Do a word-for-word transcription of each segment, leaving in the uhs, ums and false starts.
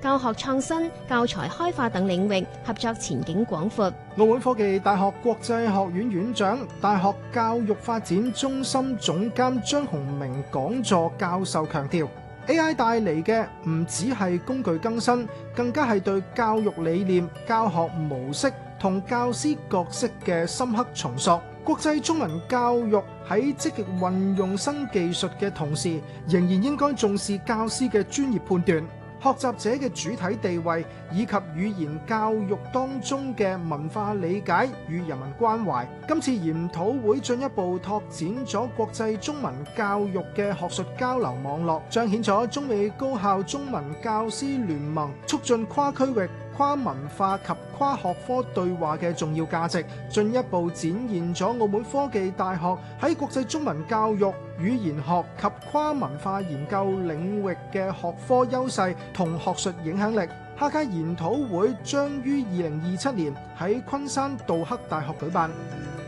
教學創新、教材開發等領域合作前景廣闊。 澳門科技大學國際學院院長、大學教育發展中心總監張洪明講座教授強調， A I 帶嚟嘅唔只係工具更新，更加係對教育理念、教學模式同教師角色嘅深刻重塑。國際中文教育喺積極運用新技術嘅同時，仍然應該重視教師嘅專業判斷、學習者嘅主體地位以及語言教育當中嘅文化理解與人民關懷。今次研討會進一步拓展咗國際中文教育嘅學術交流網絡，彰顯咗中美高校中文教師聯盟促進跨區域、跨文化及跨學科對話嘅重要價值，進一步展現咗澳門科技大學喺國際中文教育、語言學及跨文化研究領域嘅學科優勢同學術影響力。下屆研討會將於二零二七年喺昆山杜克大學舉辦。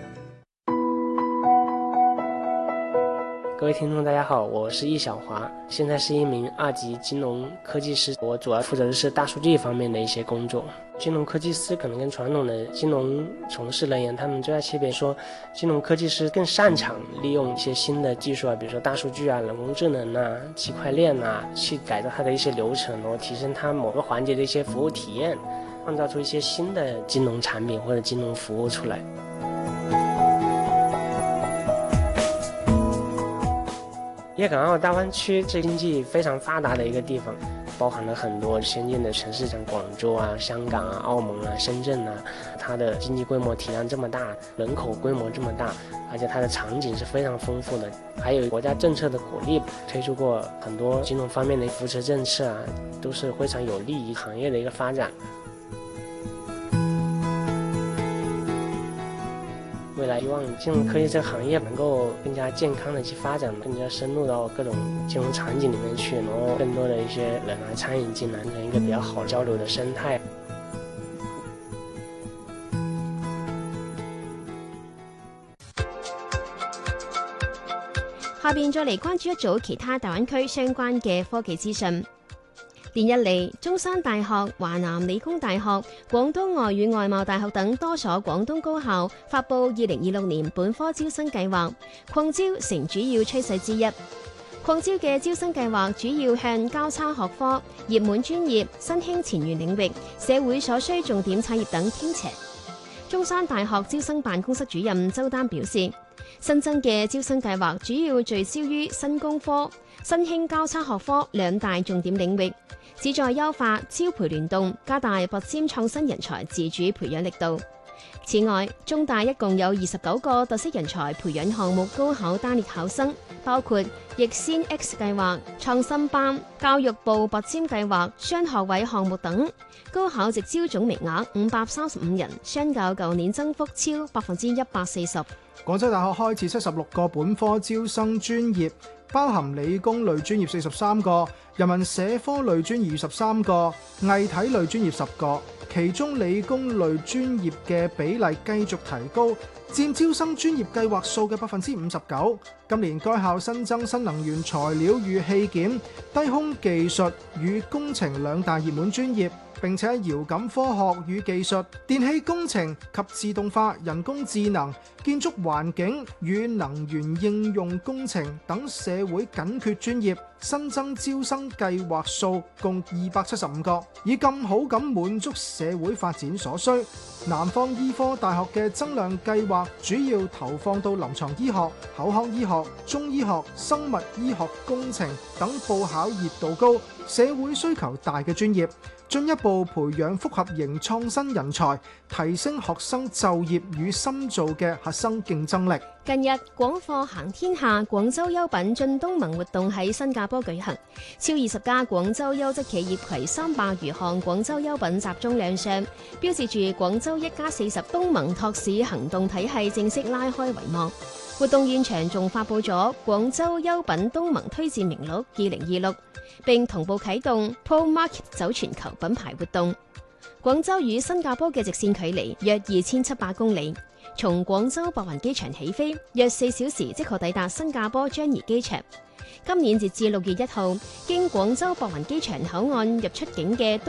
各位聽眾大家好，我是易小華，現在是一名二級金融科技師，我主要負責的是大數據方面的一些工作。金融科技師可能跟傳統的金融從事人員，他們最大區別說，金融科技師更擅長利用一些新的技術啊，比如說大數據啊、人工智能啊、區塊鏈啊，去改造它的一些流程，然後提升它某個環節的一些服務體驗，創造出一些新的金融產品或者金融服務出來。粵港澳大灣區是經濟非常發達的一個地方，包含了很多先進的城市，像廣州啊、香港啊、澳門啊、深圳啊，它的經濟規模體量這麼大，人口規模這麼大，而且它的場景是非常豐富的，還有國家政策的鼓勵，推出過很多金融方面的扶持政策啊，都是非常有利於行業的一個發展。未來希望金融科技這個行業能夠更加健康的去發展，更加深入到各種金融場景裏面去，然後更多的一些人來參與進來，形成一個比較好交流的生態。 下邊再嚟關注一組其他大灣區相關嘅科技資訊。連日嚟，中山大學、華南理工大學、廣東外語外貿大學等多所廣東高校發布二零二六年本科招生計劃，擴招成主要趨勢之一。擴招嘅招生計劃主要向交叉學科、熱門專業、新興前沿領域、社會所需重點產業等傾斜。中山大學招生辦公室主任周丹表示，新增嘅招生計劃主要聚焦於新工科、新興交叉學科兩大重點領域，旨在優化招培聯動，加大拔尖創新人才自主培養力度。此外，中大一共有二十九個特色人才培養項目高考單列考生，包括逆先 X 計劃、創新班、教育部拔尖計劃、雙學位項目等。高考直招總名額五百三十五人，相較舊年增幅超百分之一百四十。 廣州大學開設七十六個本科招生專業，包含理工類專業四十三個、人文社科類專業二十三個、藝體類專業十個，其中理工類專業嘅比例繼續提高，佔招生專業計劃數嘅百分之五十九。今年該校新增新能源材料與器件、低空技術與工程兩大熱門專業，並且遙感科學與技術、電氣工程及自動化、人工智能、建築環境與能源應用工程等社會緊缺專業新增招生計劃數共二百七十五個，以更好咁滿足社會發展所需。南方醫科大學嘅增量計劃主要投放到臨床醫學、口腔醫學、中醫學、生物醫學工程等報考熱度高、社會需求大嘅專業，進一步培養複合型創新人才，提升學生就業與深造嘅核心競爭力。 近日，廣貨行天下廣州優品進東盟活動喺新加坡舉行，超二十家廣州優質企業攜三百餘項廣州優品集中亮相，標誌住廣州一加四十東盟拓市行動體系正式拉開帷幕。活動現場仲發佈咗廣州優品東盟推薦名錄二零二六，並同步啟動 Pro Market 走全球品牌活動。廣州與新加坡嘅直線距離約二千七百公里，從廣州白雲機場起飛，約四小時即可抵達新加坡樟宜機場。今年截至六月一號，經廣州白雲機場口岸入出境嘅